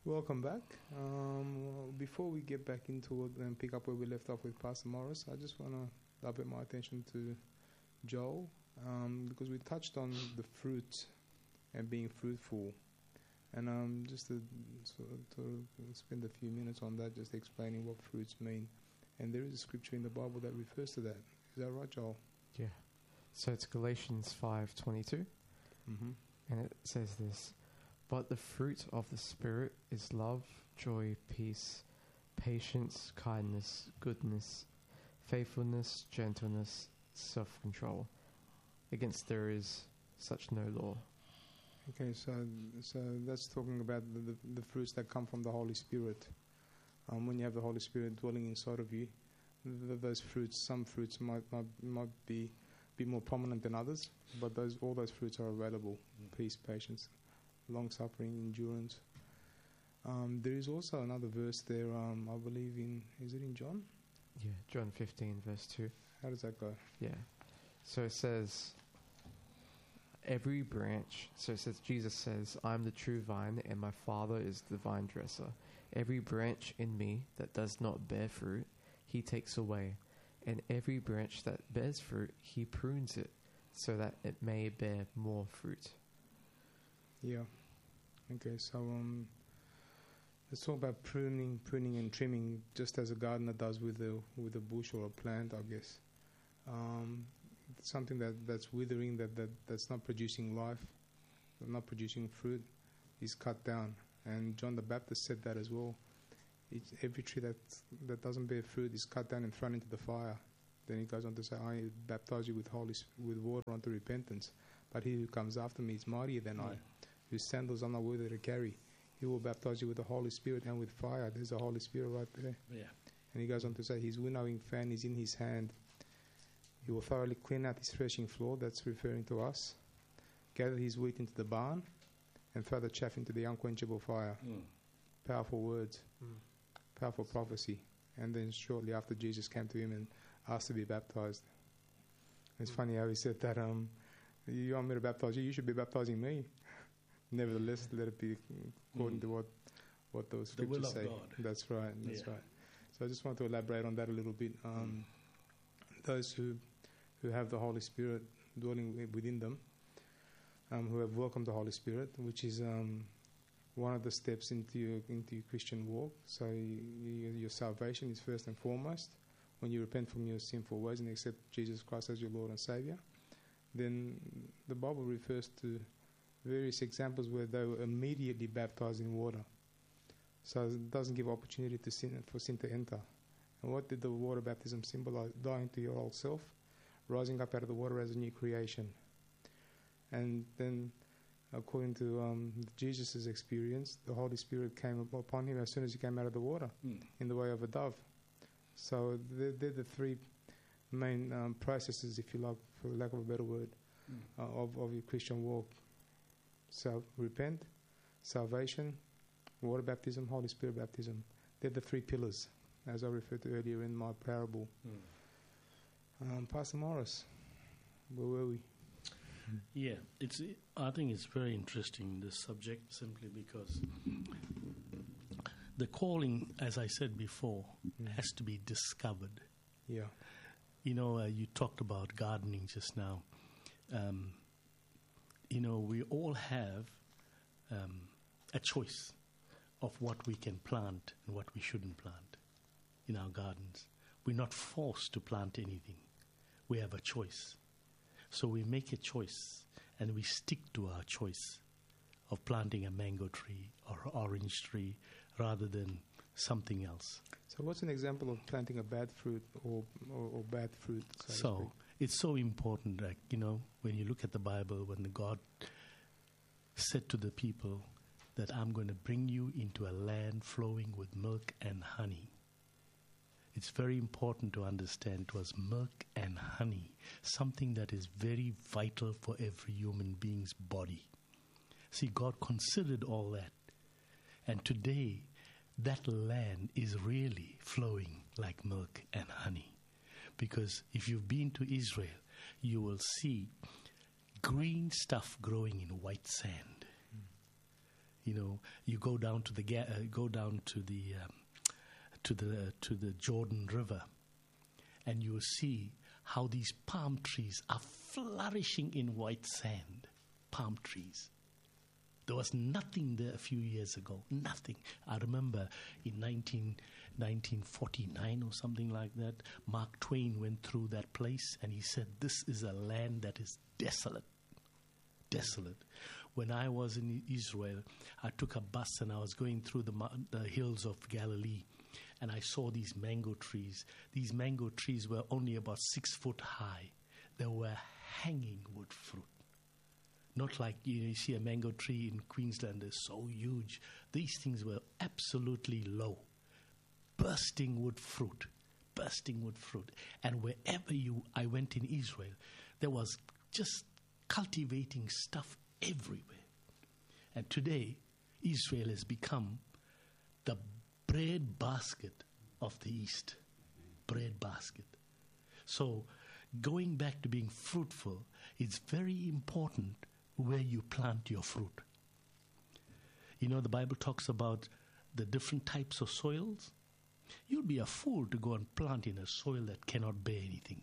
Welcome back. Before we get back into it and pick up where we left off with Pastor Morris, I just want to divert my attention to Joel, because we touched on the fruit and being fruitful. And just to spend a few minutes on that, just explaining what fruits mean. And there is a scripture in the Bible that refers to that. Is that right, Joel? Yeah. So it's Galatians 5:22. Mm-hmm. And it says this: "But the fruit of the Spirit is love, joy, peace, patience, kindness, goodness, faithfulness, gentleness, self-control. Against there is such no law." Okay, so that's talking about the fruits that come from the Holy Spirit. When you have the Holy Spirit dwelling inside of you, those fruits, some fruits might be more prominent than others, but all those fruits are available: peace, patience, long-suffering, endurance. There is also another verse there, I believe is it in John? Yeah, John 15 verse 2. How does that go? Yeah. So it says, every branch, Jesus says, "I'm the true vine and my Father is the vine dresser. Every branch in me that does not bear fruit, he takes away. And every branch that bears fruit, he prunes it so that it may bear more fruit." Yeah. Okay, so let's talk about pruning and trimming, just as a gardener does with a bush or a plant, I guess. Something that's withering, that's not producing life, not producing fruit, is cut down. And John the Baptist said that as well. Every tree that doesn't bear fruit is cut down and thrown into the fire. Then he goes on to say, "I baptize you with water unto repentance. But he who comes after me is mightier than I, whose sandals I'm not worthy to carry. He will baptize you with the Holy Spirit and with fire." There's the Holy Spirit right there. Yeah. And he goes on to say, "His winnowing fan is in his hand. He will thoroughly clean out his threshing floor," that's referring to us, "gather his wheat into the barn, and throw the chaff into the unquenchable fire." Powerful words, powerful prophecy. And then shortly after, Jesus came to him and asked to be baptized. It's funny how he said that, "You want me to baptize you? You should be baptizing me." Nevertheless, let it be according to what those scriptures say. The will of God. That's right. That's right. So I just want to elaborate on that a little bit. Those who have the Holy Spirit dwelling within them, who have welcomed the Holy Spirit, which is one of the steps into your Christian walk. So your salvation is first and foremost. When you repent from your sinful ways and accept Jesus Christ as your Lord and Savior, then the Bible refers to various examples where they were immediately baptized in water. So it doesn't give opportunity for sin to enter. And what did the water baptism symbolize? Dying to your old self, rising up out of the water as a new creation. And then, according to Jesus' experience, the Holy Spirit came upon him as soon as he came out of the water, in the way of a dove. So they're the three main processes, if you like, for lack of a better word, of your Christian walk. So repent, salvation, water baptism, Holy Spirit baptism. They're the three pillars, as I referred to earlier in my parable. Pastor Morris, where were we? Yeah, I think it's very interesting, this subject, simply because the calling, as I said before, has to be discovered. Yeah. You talked about gardening just now. We all have a choice of what we can plant and what we shouldn't plant in our gardens. We're not forced to plant anything. We have a choice. So we make a choice and we stick to our choice of planting a mango tree or orange tree rather than something else. So what's an example of planting a bad fruit or bad fruit? So it's so important that, when you look at the Bible, when God said to the people that I'm going to bring you into a land flowing with milk and honey. It's very important to understand it was milk and honey, something that is very vital for every human being's body. See, God considered all that. And today, that land is really flowing like milk and honey. Because if you've been to Israel, you will see green stuff growing in white sand. You go down to the to the Jordan River, and you will see how these palm trees are flourishing in white sand. Palm trees. There was nothing there a few years ago. Nothing. I remember in 1949 or something like that, Mark Twain went through that place and he said, "This is a land that is desolate." Desolate. When I was in Israel, I took a bus and I was going through the hills of Galilee, and I saw these mango trees. These mango trees were only about 6 foot high. They were hanging with fruit. Not like you see a mango tree in Queensland is so huge. These things were absolutely low, bursting with fruit. And wherever I went in Israel, there was just cultivating stuff everywhere. And today, Israel has become the bread basket of the East. Bread basket. So, going back to being fruitful, it's very important where you plant your fruit. The Bible talks about the different types of soils. You'll be a fool to go and plant in a soil that cannot bear anything.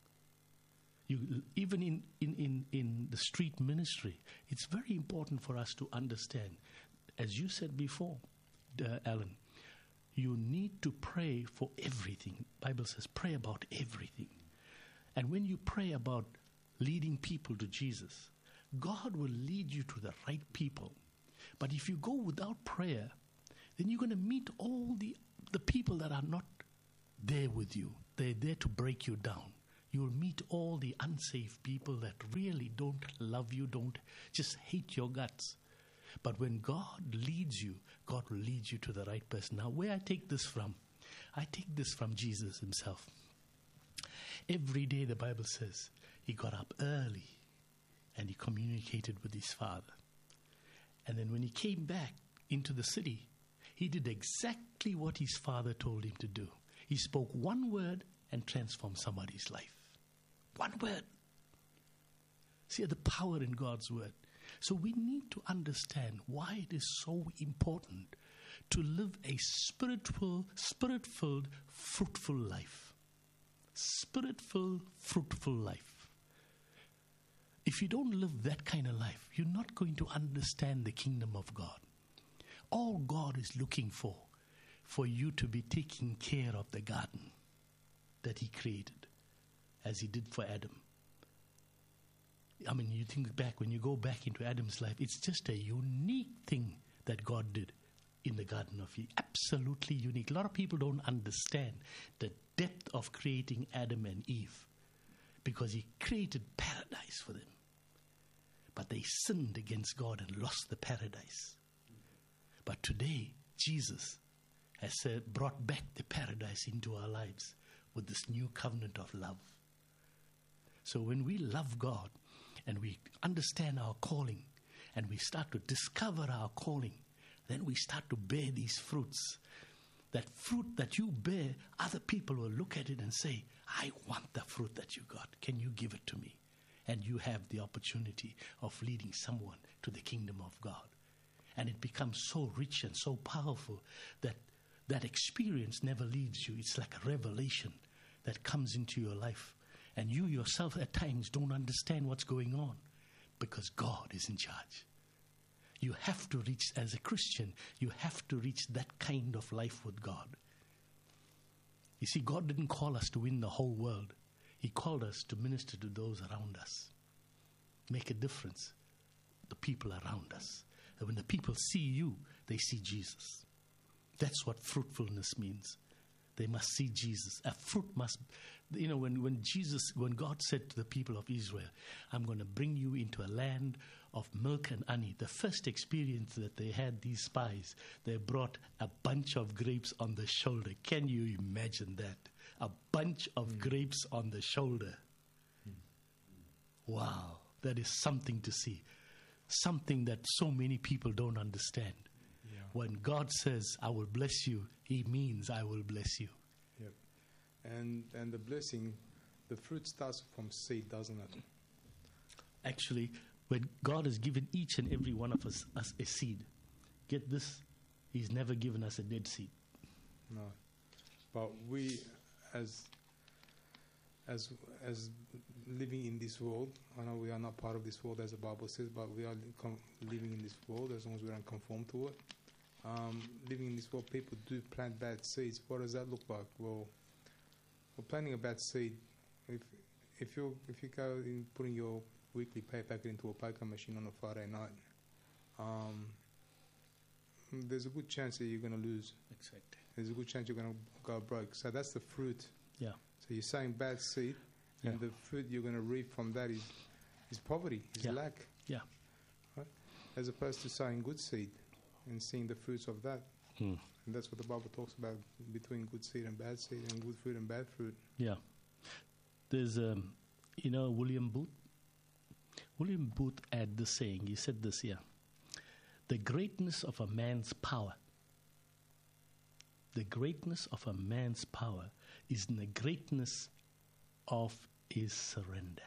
Even in the street ministry, it's very important for us to understand, as you said before, Alan, you need to pray for everything. The Bible says pray about everything. And when you pray about leading people to Jesus, God will lead you to the right people. But if you go without prayer, then you're going to meet all the people that are not there with you. They're there to break you down. You'll meet all the unsaved people that really don't love you, don't just hate your guts. But when God leads you, God will lead you to the right person. Now, where I take this from? I take this from Jesus himself. Every day, the Bible says, he got up early and he communicated with his Father. And then when he came back into the city, he did exactly what his Father told him to do. He spoke one word and transformed somebody's life. One word. See the power in God's word. So we need to understand why it is so important to live a spirit-filled, fruitful life. Spirit-filled, fruitful life. If you don't live that kind of life, you're not going to understand the kingdom of God. All God is looking for you to be taking care of the garden that he created, as he did for Adam. I mean, you think back, when you go back into Adam's life, it's just a unique thing that God did in the Garden of Eden. Absolutely unique. A lot of people don't understand the depth of creating Adam and Eve, because he created paradise for them. But they sinned against God and lost the paradise. But today, Jesus has brought back the paradise into our lives with this new covenant of love. So when we love God and we understand our calling and we start to discover our calling, then we start to bear these fruits. That fruit that you bear, other people will look at it and say, I want the fruit that you got. Can you give it to me? And you have the opportunity of leading someone to the kingdom of God. And it becomes so rich and so powerful that that experience never leaves you. It's like a revelation that comes into your life. And you yourself at times don't understand what's going on, because God is in charge. You have to reach, as a Christian, you have to reach that kind of life with God. You see, God didn't call us to win the whole world. He called us to minister to those around us. Make a difference, the people around us. And when the people see you, they see Jesus. That's what fruitfulness means. They must see Jesus. A fruit must, when God said to the people of Israel, I'm going to bring you into a land of milk and honey. The first experience that they had, these spies, they brought a bunch of grapes on the shoulder. Can you imagine that? A bunch of grapes on the shoulder. Wow, that is something to see. Something that so many people don't understand. Yeah. When God says, I will bless you, he means I will bless you. Yep. And the blessing, the fruit starts from seed, doesn't it? Actually, when God has given each and every one of us a seed, get this, He's never given us a dead seed. No. But we, as living in this world, I know we are not part of this world as the Bible says, but we are living in this world as long as we don't conform to it. Living in this world, people do plant bad seeds. What does that look like? Well, planting a bad seed, if you go in putting your weekly pay packet into a poker machine on a Friday night, there's a good chance that you're going to lose. Exactly. There's a good chance you're going to go broke. So that's the fruit. Yeah. So you're sowing bad seed, and the fruit you're going to reap from that is poverty, is lack. Yeah. Right? As opposed to sowing good seed and seeing the fruits of that. And that's what the Bible talks about, between good seed and bad seed, and good fruit and bad fruit. Yeah. There's, William Booth. William Booth had this saying. He said this here. The greatness of a man's power. The greatness of a man's power is in the greatness of his surrender.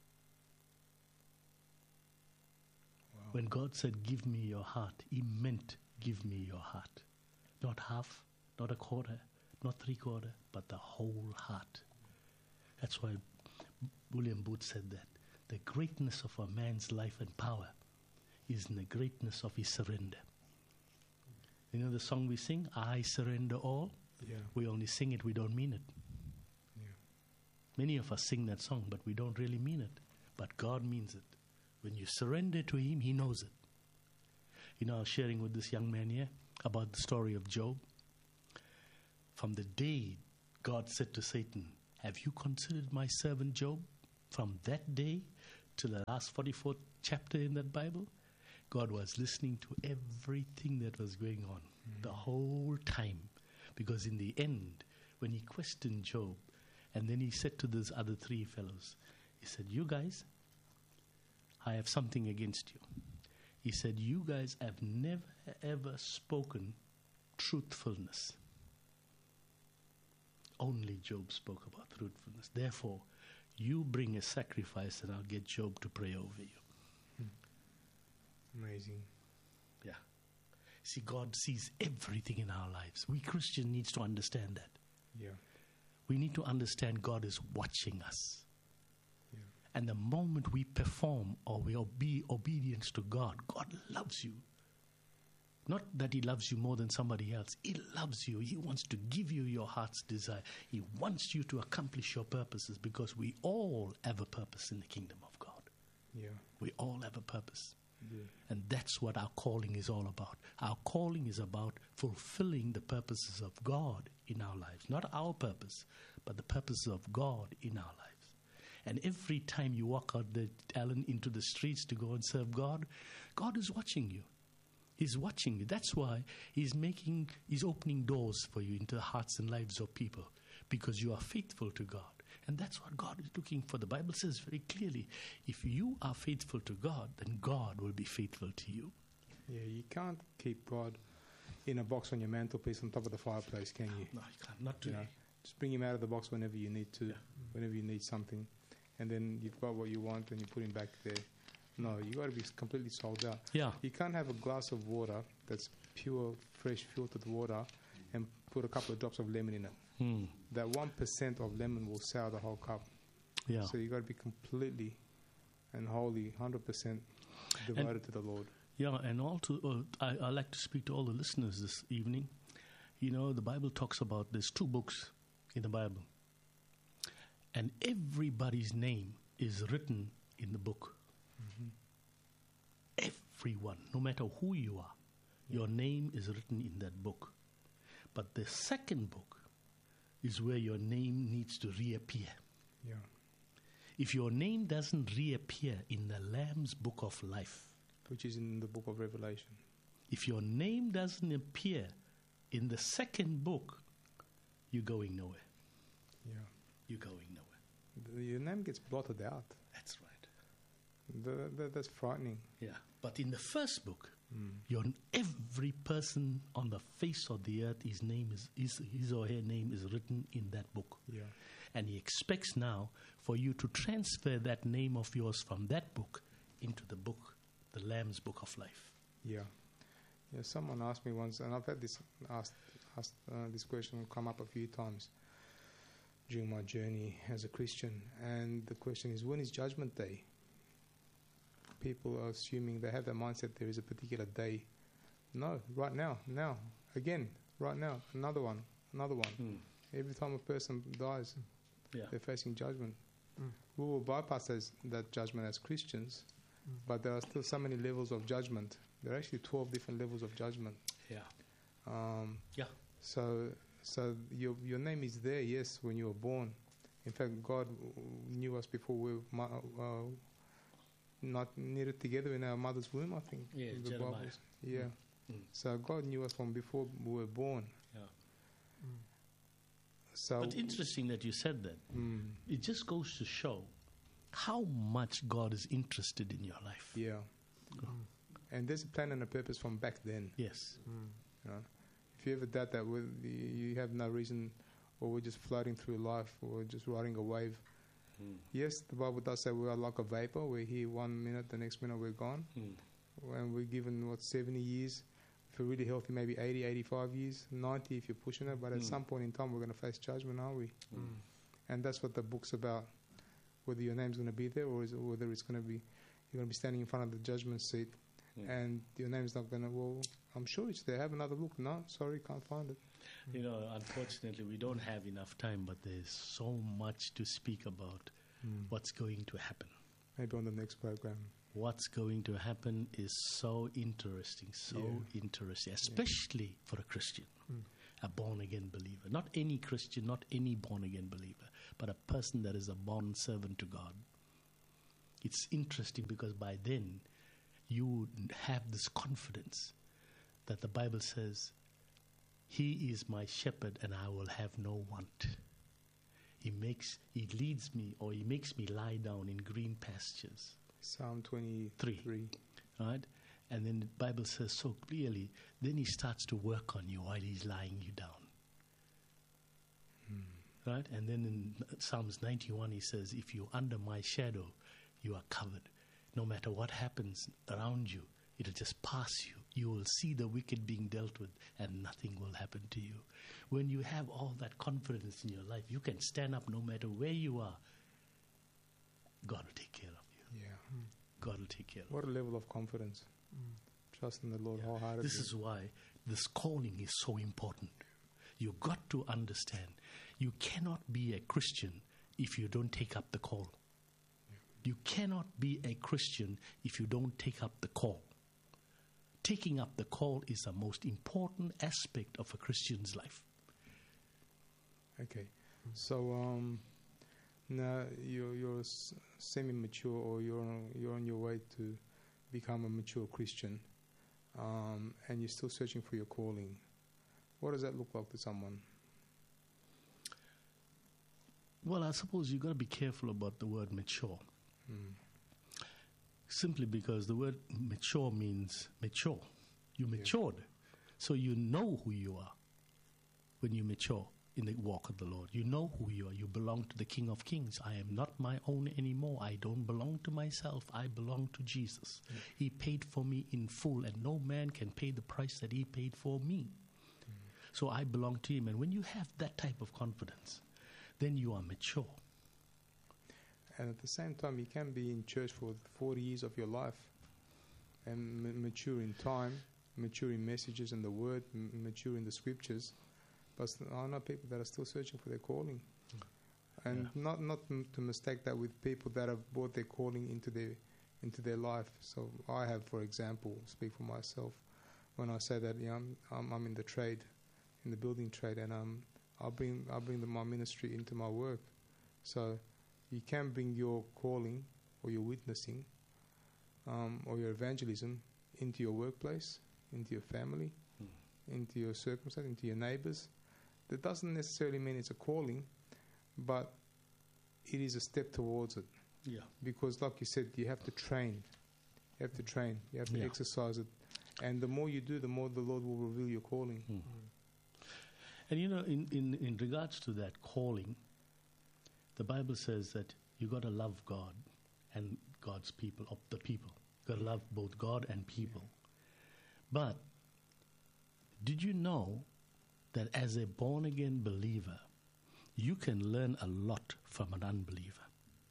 Wow. When God said, give me your heart, He meant give me your heart. Not half, not a quarter, not 3/4, but the whole heart. That's why William Booth said that. The greatness of a man's life and power is in the greatness of his surrender. You know the song we sing, I surrender all? Yeah. We only sing it, we don't mean it. Yeah. Many of us sing that song, but we don't really mean it. But God means it. When you surrender to Him, He knows it. You know, I was sharing with this young man here about the story of Job. From the day God said to Satan, have you considered my servant Job? From that day to the last 44th chapter in that Bible, God was listening to everything that was going on the whole time. Because in the end, when He questioned Job, and then He said to those other 3 fellows, He said, you guys, I have something against you. He said, you guys have never ever spoken truthfulness. Only Job spoke about truthfulness. Therefore, you bring a sacrifice and I'll get Job to pray over you. Amazing. Yeah. See, God sees everything in our lives. We Christians need to understand that. Yeah. We need to understand God is watching us. Yeah. And the moment we perform or we be obedient to God, God loves you. Not that He loves you more than somebody else. He loves you. He wants to give you your heart's desire. He wants you to accomplish your purposes, because we all have a purpose in the kingdom of God. Yeah. We all have a purpose. Yeah. And that's what our calling is all about. Our calling is about fulfilling the purposes of God in our lives. Not our purpose, but the purposes of God in our lives. And every time you walk out, Alan, into the streets to go and serve God, God is watching you. He's watching you. That's why He's opening doors for you into the hearts and lives of people, because you are faithful to God. And that's what God is looking for. The Bible says very clearly, if you are faithful to God, then God will be faithful to you. Yeah, you can't keep God in a box on your mantelpiece on top of the fireplace, can you? No, you can't. Not today. You know, just bring Him out of the box whenever you need to, whenever you need something. And then you've got what you want and you put Him back there. No, you got to be completely sold out. Yeah. You can't have a glass of water that's pure, fresh, filtered water and put a couple of drops of lemon in it. That 1% of lemon will sour the whole cup. Yeah. So you got to be completely and wholly, 100% devoted to the Lord. Yeah, and also, I like to speak to all the listeners this evening. You know, the Bible talks about, there's 2 books in the Bible. And everybody's name is written in the book. Everyone, no matter who you are, your name is written in that book. But the second book is where your name needs to reappear. Yeah. If your name doesn't reappear in the Lamb's book of life, Which is in the book of Revelation. if your name doesn't appear in the second book, you're going nowhere. Yeah. You're going nowhere. Your name gets blotted out. That's right. That's frightening. Yeah. But in the first book, every person on the face of the earth, his or her name is written in that book. Yeah. And He expects now for you to transfer that name of yours from that book into the book, the Lamb's book of life. Yeah. Yeah, someone asked me once, and I've had this this question come up a few times during my journey as a Christian, and the question is, when is Judgment Day? People are assuming, they have the mindset there is a particular day. No, right now, again, right now, another one. Every time a person dies, they're facing judgment. We will bypass that judgment as Christians, but there are still so many levels of judgment. There are actually 12 different levels of judgment. So your name is there, yes, when you were born. In fact, God knew us before we were not knitted together in our mother's womb, I think. Yeah, the Jeremiah. Bible. Yeah. So God knew us from before we were born. Yeah. So But interesting that you said that. It just goes to show how much God is interested in your life. yeah. And there's a plan and a purpose from back then. Yes. You know? If you ever doubt that, you have no reason, or we're just floating through life, or just riding a wave. Yes, the Bible does say we are like a vapor. We're here 1 minute, the next minute we're gone. And we're given, 70 years. If we're really healthy, maybe 80, 85 years, 90 if you're pushing it. But at some point in time, we're going to face judgment, aren't we? And that's what the book's about. Whether your name's going to be there, or whether it's going to be, you're going to be standing in front of the judgment seat, and your name's not going to, well, I'm sure it's there. Have another look. No, sorry, can't find it. You know, unfortunately, we don't have enough time, but there's so much to speak about what's going to happen. Maybe on the next program. What's going to happen is so interesting, interesting, especially for a Christian, a born-again believer. Not any Christian, not any born-again believer, but a person that is a born servant to God. It's interesting because by then you would have this confidence that the Bible says, He is my shepherd and I will have no want. He leads me, or He makes me lie down in green pastures. Psalm 23. Right? And then the Bible says so clearly, then He starts to work on you while He's lying you down. Right? And then in Psalms 91 He says, if you're under my shadow, you are covered. No matter what happens around you, it'll just pass you. You will see the wicked being dealt with and nothing will happen to you. When you have all that confidence in your life, you can stand up no matter where you are. God will take care of you. Yeah. God will take care of you. What a level of confidence. Trust in the Lord wholeheartedly. This is why this calling is so important. You've got to understand, you cannot be a Christian if you don't take up the call. You cannot be a Christian if you don't take up the call. Taking up the call is the most important aspect of a Christian's life. Okay. So now you're semi-mature, or you're on your way to become a mature Christian, and you're still searching for your calling. What does that look like to someone? Well, I suppose you've got to be careful about the word mature. Simply because the word mature means mature. You matured. So you know who you are when you mature in the walk of the Lord. You know who you are. You belong to the King of Kings. I am not my own anymore. I don't belong to myself. I belong to Jesus. He paid for me in full, and no man can pay the price that He paid for me. So I belong to Him. And when you have that type of confidence, then you are mature. And at the same time, you can be in church for 40 years of your life and mature in time, mature in messages and the word, mature in the scriptures. But I know people that are still searching for their calling. And not to mistake that with people that have brought their calling into their life. So I have, for example, speak for myself, when I say that I'm in the trade, in the building trade, and I'll bring my ministry into my work. So you can bring your calling or your witnessing or your evangelism into your workplace, into your family, into your circumstance, into your neighbors. That doesn't necessarily mean it's a calling, but it is a step towards it. Yeah. Because like you said, you have to train. You have to train. You have to exercise it. And the more you do, the more the Lord will reveal your calling. And you know, in regards to that calling, the Bible says that you got to love God and God's people, of the people. You got to love both God and people. But Did you know that as a born-again believer, you can learn a lot from an unbeliever?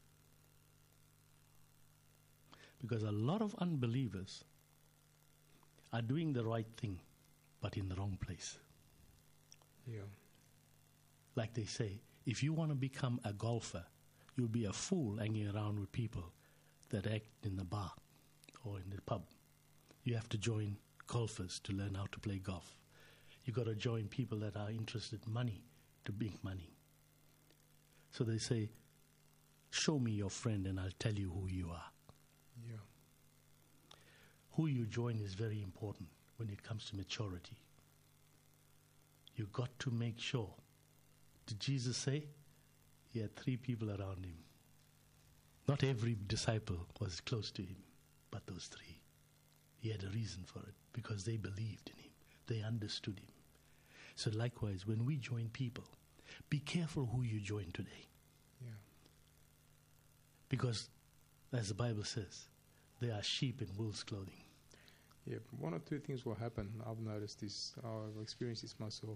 Because a lot of unbelievers are doing the right thing, but in the wrong place. Yeah. Like they say, if you want to become a golfer, you'll be a fool hanging around with people that act in the bar or in the pub. You have to join golfers to learn how to play golf. You got to join people that are interested in money to make money. So they say, show me your friend and I'll tell you who you are. Yeah. Who you join is very important when it comes to maturity. You got to make sure. Did Jesus say? He had 3 people around him. Not every disciple was close to him, but those 3. He had a reason for it, because they believed in him. They understood him. So likewise, when we join people, be careful who you join today. Yeah. Because, as the Bible says, they are sheep in wolves' clothing. Yeah, one or two things will happen. I've noticed this. I've experienced this myself.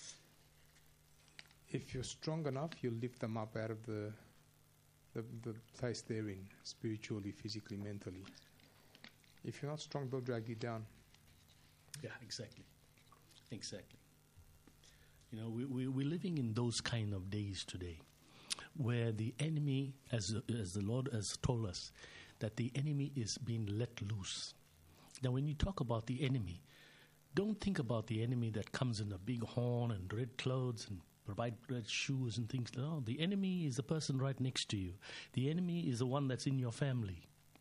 If you're strong enough, you lift them up out of the place they're in, spiritually, physically, mentally. If you're not strong, they'll drag you down. Yeah, exactly. Exactly. You know, we're living in those kind of days today, where the enemy, as the Lord has told us, that the enemy is being let loose. Now, when you talk about the enemy, don't think about the enemy that comes in a big horn and red clothes and bright red shoes and things. No, the enemy is the person right next to you. The enemy is the one that's in your family.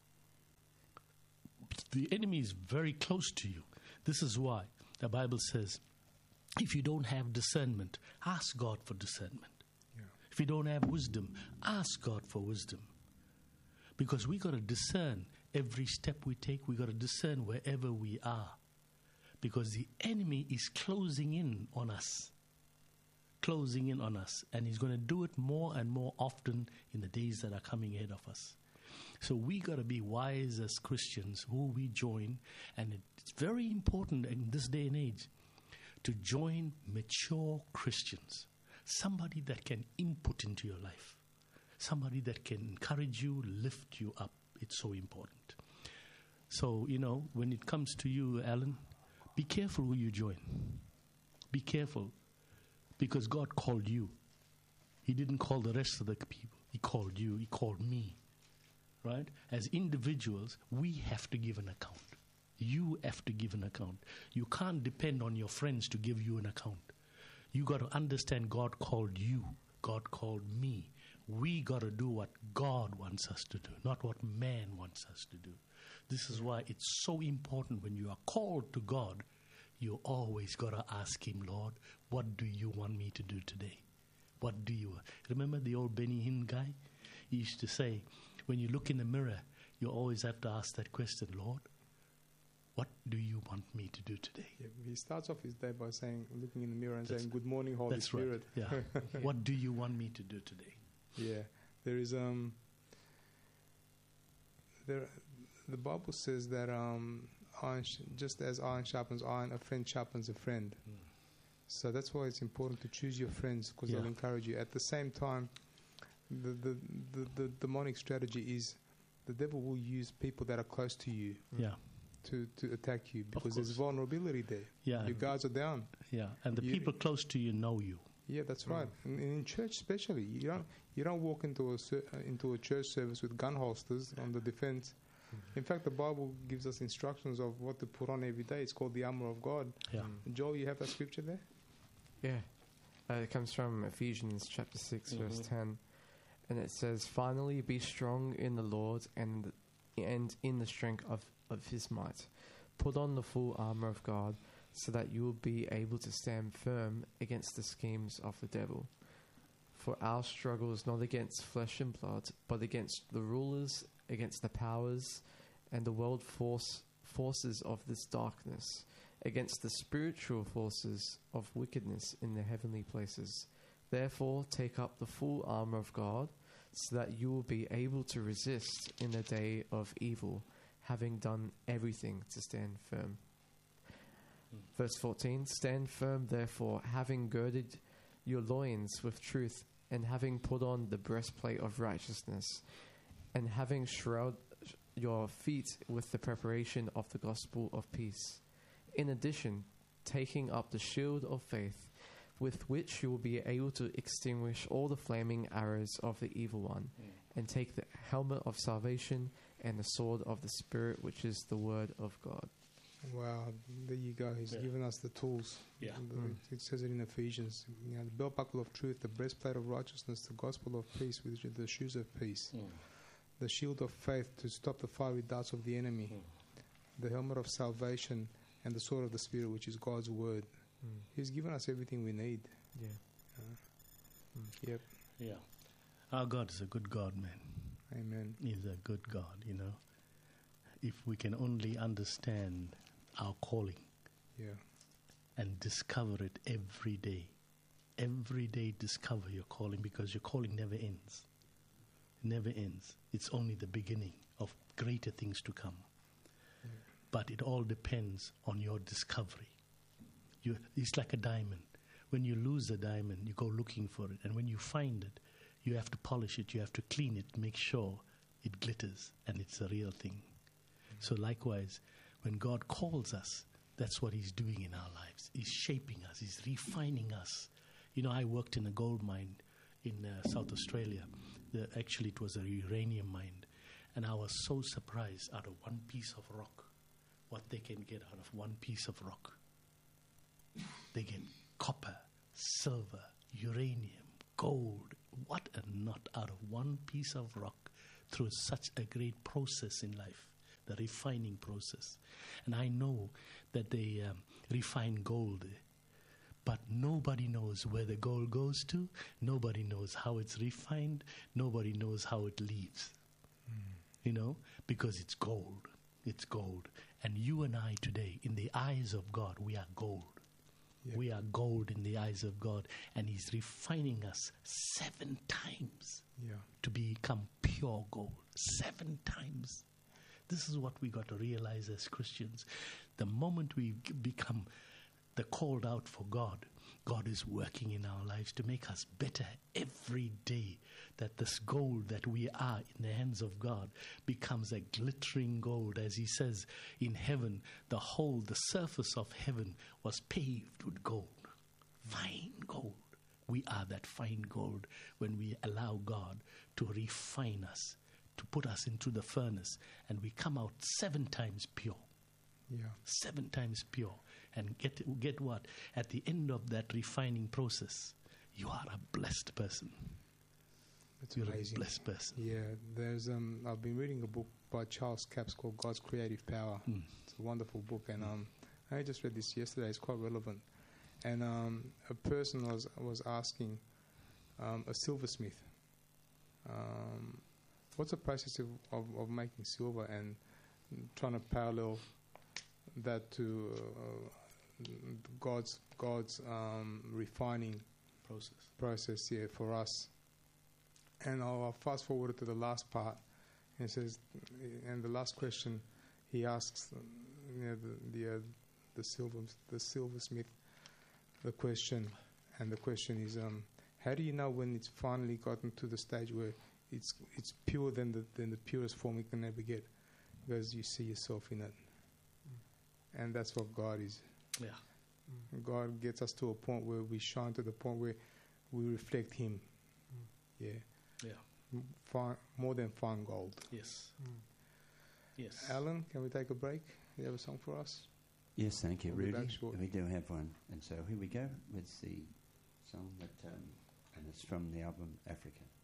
The enemy is very close to you. This is why the Bible says, if you don't have discernment, ask God for discernment. Yeah. If you don't have wisdom, ask God for wisdom. Because we got to discern every step we take. We got to discern wherever we are. Because the enemy is closing in on us. Closing in on us. And he's going to do it more and more often in the days that are coming ahead of us. So we got to be wise as Christians who we join. And it's very important in this day and age to join mature Christians. Somebody that can input into your life. Somebody that can encourage you, lift you up. It's so important. So, you know, when it comes to you, Alan, be careful who you join. Be careful. Because God called you. He didn't call the rest of the people. He called you. He called me. Right? As individuals, we have to give an account. You have to give an account. You can't depend on your friends to give you an account. You got to understand God called you. God called me. We got to do what God wants us to do, not what man wants us to do. This is why it's so important when you are called to God, you always got to ask him, Lord, what do you want me to do today? What do you... Remember the old Benny Hinn guy? He used to say, when you look in the mirror, you always have to ask that question, Lord, what do you want me to do today? Yeah, he starts off his day by saying, looking in the mirror and That's saying, good morning, Holy That's Spirit. right. Yeah. What do you want me to do today? Yeah, there is the Bible says that just as iron sharpens iron, a friend sharpens a friend. So that's why it's important to choose your friends, because Yeah. they'll encourage you. At the same time, the demonic strategy is the devil will use people that are close to you Yeah. to attack you, because there's course. vulnerability there. Yeah. Your guards are down. Yeah. And the You- people close to you know you. Yeah, that's right. And in church, especially, you don't walk into a church service with gun holsters on the defense. In fact, the Bible gives us instructions of what to put on every day. It's called the armor of God. Yeah. Joel, you have that scripture there? Yeah. It comes from Ephesians chapter 6, verse 10. And it says, finally, be strong in the Lord and in the strength of his might. Put on the full armor of God, so that you will be able to stand firm against the schemes of the devil. For our struggle is not against flesh and blood, but against the rulers, against the powers, and the world forces of this darkness, against the spiritual forces of wickedness in the heavenly places. Therefore, take up the full armor of God, so that you will be able to resist in the day of evil, having done everything to stand firm. Verse 14, stand firm therefore, having girded your loins with truth, and having put on the breastplate of righteousness, and having shrouded your feet with the preparation of the gospel of peace. In addition, taking up the shield of faith, with which you will be able to extinguish all the flaming arrows of the evil one, and take the helmet of salvation and the sword of the Spirit, which is the word of God. Wow, there you go. He's given us the tools. Yeah. It says it in Ephesians. You know, the belt buckle of truth, the breastplate of righteousness, the gospel of peace, which are the shoes of peace, the shield of faith to stop the fiery darts of the enemy, the helmet of salvation, and the sword of the Spirit, which is God's word. He's given us everything we need. Yeah. Yep. Yeah. Our God is a good God, man. Amen. He's a good God, you know. If we can only understand our calling and discover it every day discover your calling, because your calling never ends. Never ends. It's only the beginning of greater things to come. But it all depends on your discovery. It's like a diamond. When you lose a diamond, you go looking for it. And when you find it, you have to polish it, you have to clean it, make sure it glitters and it's a real thing. So likewise, when God calls us, that's what He's doing in our lives. He's shaping us. He's refining us. You know, I worked in a gold mine in South Australia. Actually, it was a uranium mine. And I was so surprised out of one piece of rock, what they can get out of one piece of rock. They get copper, silver, uranium, gold, what and not out of one piece of rock through such a great process in life, the refining process. And I know that they refine gold, but nobody knows where the gold goes to. Nobody knows how it's refined. Nobody knows how it leaves. You know, because it's gold. It's gold. And you and I today, in the eyes of God, we are gold. Yep. We are gold in the eyes of God, and He's refining us 7 times to become pure gold. 7 times. This is what we got to realize as Christians. The moment we become the called out for God, God is working in our lives to make us better every day, that this gold that we are in the hands of God becomes a glittering gold. As He says, in heaven, the surface of heaven was paved with gold, fine gold. We are that fine gold when we allow God to refine us, to put us into the furnace, and we come out 7 times pure. 7 times pure. And get what? At the end of that refining process, you are a blessed person. That's You're amazing. A blessed person. Yeah, there's I've been reading a book by Charles Capps called God's Creative Power. It's a wonderful book, and I just read this yesterday. It's quite relevant. And a person was asking a silversmith, what's the process of making silver, and trying to parallel that to God's refining process here for us. And I'll fast forward to the last part. And it says, and the last question he asks, the silversmith, the question, and the question is, how do you know when it's finally gotten to the stage where it's pure than the purest form we can ever get, because you see yourself in it. And that's what God is. Yeah. God gets us to a point where we shine, to the point where we reflect Him. Yeah. More than fine gold. Yes. Yes. Alan, can we take a break? You have a song for us? Yes, thank you, We'll be Rudy. back shortly. We do have one. And so here we go with the song that, and it's from the album Africa.